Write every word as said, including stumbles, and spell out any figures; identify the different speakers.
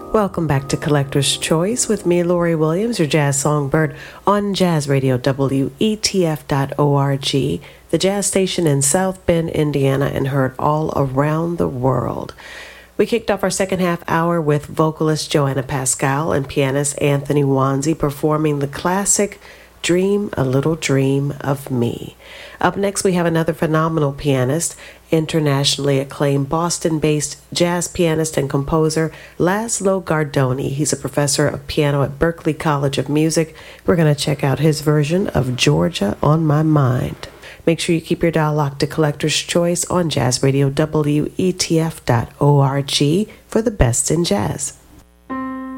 Speaker 1: Welcome back to Collector's Choice with me, Lori Williams, your jazz songbird on Jazz Radio W E T F dot org, the jazz station in South Bend, Indiana, and heard all around the world. We kicked off our second half hour with vocalist Joanna Pascal and pianist Anthony Wanzi performing the classic Dream a Little Dream of Me. Up next, we have another phenomenal pianist, internationally acclaimed Boston-based jazz pianist and composer Laszlo Gardoni. He's a professor of piano at Berklee College of Music. We're going to check out his version of Georgia on My Mind. Make sure you keep your dial locked to Collector's Choice on Jazz Radio W E T F dot org for the best in jazz.